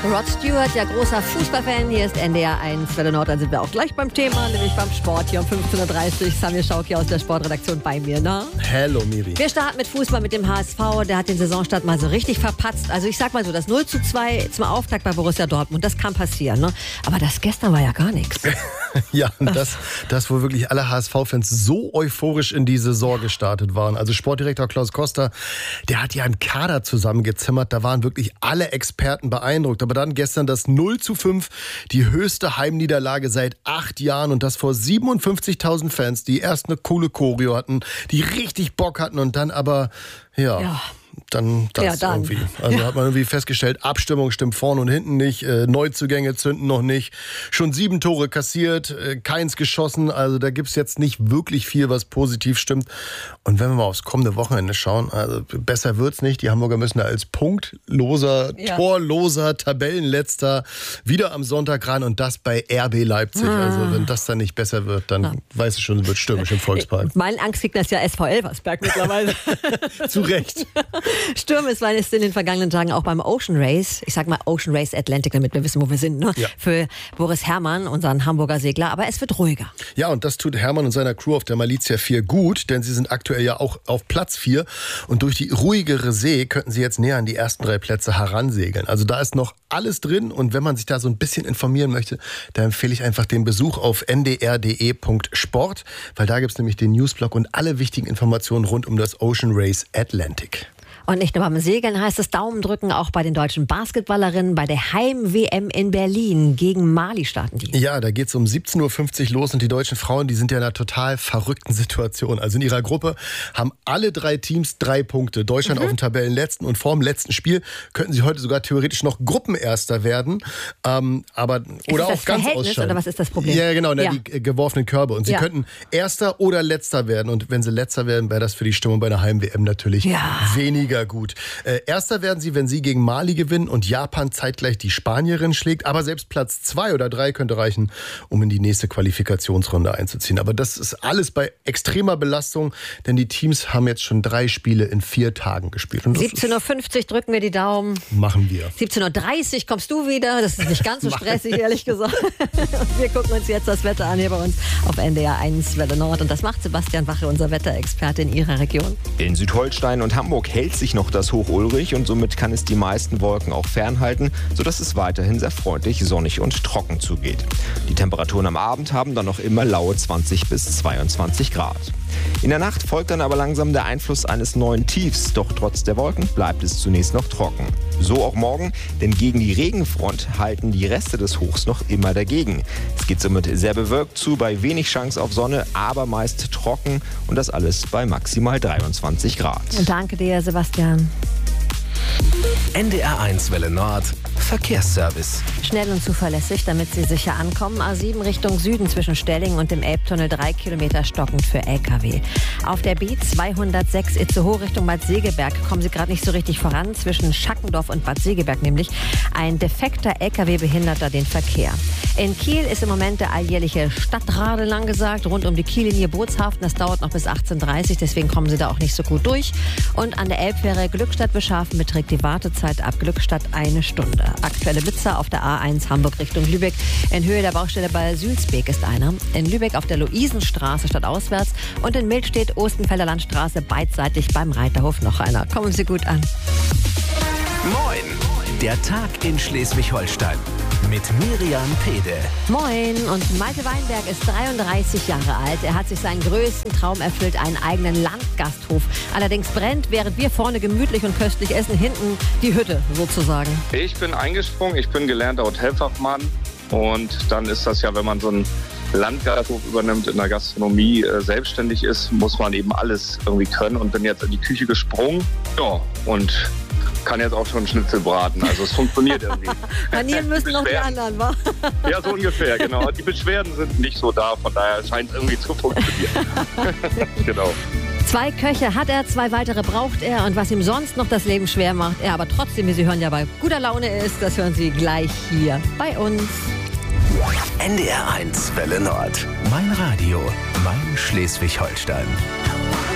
Rod Stewart, ja großer Fußballfan. Hier ist NDR 1 Welle Nord. Dann sind wir auch gleich beim Thema, nämlich beim Sport. Hier um 15.30 Uhr. Samir Schauki aus der Sportredaktion bei mir. Ne? Hallo Miri. Wir starten mit Fußball mit dem HSV. Der hat den Saisonstart mal so richtig verpatzt. Also ich sag mal so, das 0:2 zum Auftakt bei Borussia Dortmund, das kann passieren. Ne? Aber das gestern war ja gar nichts. Ja, und das wo wirklich alle HSV-Fans so euphorisch in die Saison gestartet waren. Also Sportdirektor Klaus Koster, der hat ja einen Kader zusammengezimmert. Da waren wirklich alle Experten beeindruckt. Aber dann gestern das 0:5, die höchste Heimniederlage seit 8 Jahren. Und das vor 57.000 Fans, die erst eine coole Choreo hatten, die richtig Bock hatten und dann aber, ja. Dann irgendwie. Also hat man irgendwie festgestellt, Abstimmung stimmt vorne und hinten nicht, Neuzugänge zünden noch nicht, schon 7 Tore kassiert, keins geschossen, also da gibt's jetzt nicht wirklich viel, was positiv stimmt. Und wenn wir mal aufs kommende Wochenende schauen, also besser wird's nicht, die Hamburger müssen da als punktloser, torloser Tabellenletzter wieder am Sonntag ran und das bei RB Leipzig. Also wenn das dann nicht besser wird, dann weiß ich schon, es wird stürmisch im Volkspark. Mein Angstgegner ist ja SV Elversberg mittlerweile. Zu Recht. Sturm ist in den vergangenen Tagen auch beim Ocean Race, ich sag mal Ocean Race Atlantic, damit wir wissen, wo wir sind, ne? Ja. Für Boris Herrmann, unseren Hamburger Segler, aber es wird ruhiger. Ja, und das tut Herrmann und seiner Crew auf der Malizia 4 gut, denn sie sind aktuell ja auch auf Platz 4 und durch die ruhigere See könnten sie jetzt näher an die ersten 3 Plätze heransegeln. Also da ist noch alles drin und wenn man sich da so ein bisschen informieren möchte, da empfehle ich einfach den Besuch auf ndr.de.sport, weil da gibt's nämlich den Newsblog und alle wichtigen Informationen rund um das Ocean Race Atlantic. Und nicht nur beim Segeln heißt es Daumen drücken, auch bei den deutschen Basketballerinnen bei der Heim-WM in Berlin. Gegen Mali starten die. Ja, da geht's um 17.50 Uhr los und die deutschen Frauen, die sind ja in einer total verrückten Situation. Also in ihrer Gruppe haben alle 3 Teams 3 Punkte. Deutschland auf dem Tabellenletzten und vor dem letzten Spiel könnten sie heute sogar theoretisch noch Gruppenerster werden. Aber oder auch ganz ausscheiden. Oder was ist das Problem? Ja, genau, die geworfenen Körbe. Und sie könnten Erster oder Letzter werden. Und wenn sie Letzter werden, wäre das für die Stimmung bei einer Heim-WM natürlich weniger gut. Erster werden sie, wenn sie gegen Mali gewinnen und Japan zeitgleich die Spanierin schlägt. Aber selbst Platz 2 oder 3 könnte reichen, um in die nächste Qualifikationsrunde einzuziehen. Aber das ist alles bei extremer Belastung, denn die Teams haben jetzt schon 3 Spiele in 4 Tagen gespielt. 17.50 Uhr drücken wir die Daumen. Machen wir. 17.30 Uhr kommst du wieder. Das ist nicht ganz so stressig, ehrlich gesagt. Wir gucken uns jetzt das Wetter an hier bei uns auf NDR 1 Welle Nord. Und das macht Sebastian Wache, unser Wetterexperte in ihrer Region. In Südholstein und Hamburg hält sich noch das Hoch Ulrich und somit kann es die meisten Wolken auch fernhalten, sodass es weiterhin sehr freundlich, sonnig und trocken zugeht. Die Temperaturen am Abend haben dann noch immer laue 20 bis 22 Grad. In der Nacht folgt dann aber langsam der Einfluss eines neuen Tiefs, doch trotz der Wolken bleibt es zunächst noch trocken. So auch morgen, denn gegen die Regenfront halten die Reste des Hochs noch immer dagegen. Es geht somit sehr bewölkt zu, bei wenig Chance auf Sonne, aber meist trocken und das alles bei maximal 23 Grad. Danke dir, Sebastian. NDR 1 Welle Nord Verkehrsservice. Schnell und zuverlässig, damit Sie sicher ankommen. A7 Richtung Süden zwischen Stellingen und dem Elbtunnel 3 Kilometer stockend für LKW. Auf der B206 Itzehoe Richtung Bad Segeberg kommen Sie gerade nicht so richtig voran. Zwischen Schackendorf und Bad Segeberg nämlich. Ein defekter LKW behindert da den Verkehr. In Kiel ist im Moment der alljährliche Stadtradel angesagt. Rund um die Kiellinie Bootshafen. Das dauert noch bis 18.30 Uhr, deswegen kommen Sie da auch nicht so gut durch. Und an der Elbfähre Glückstadt-Beschafen beträgt die Wartezeit ab Glückstadt 1 Stunde. Aktuelle Blitzer auf der A1 Hamburg Richtung Lübeck. In Höhe der Baustelle bei Sülsbeek ist einer. In Lübeck auf der Luisenstraße stadtauswärts. Und in Milstedt Ostenfelder Landstraße beidseitig beim Reiterhof noch einer. Kommen Sie gut an. Moin, der Tag in Schleswig-Holstein. Mit Miriam Pede. Moin, und Malte Weinberg ist 33 Jahre alt. Er hat sich seinen größten Traum erfüllt, einen eigenen Landgasthof. Allerdings brennt, während wir vorne gemütlich und köstlich essen, hinten die Hütte sozusagen. Ich bin eingesprungen, ich bin gelernter Hotelfachmann. Und dann ist das ja, wenn man so einen Landgasthof übernimmt, in der Gastronomie selbstständig ist, muss man eben alles irgendwie können. Und bin jetzt in die Küche gesprungen. Ja, und kann jetzt auch schon Schnitzel braten. Also es funktioniert irgendwie. Panieren müssen noch die anderen, wa? Ja, so ungefähr, genau. Die Beschwerden sind nicht so da, von daher scheint es irgendwie zu funktionieren. Genau. 2 Köche hat er, 2 weitere braucht er. Und was ihm sonst noch das Leben schwer macht, er aber trotzdem, wie Sie hören, ja bei guter Laune ist, das hören Sie gleich hier bei uns. NDR 1 Welle Nord. Mein Radio, mein Schleswig-Holstein.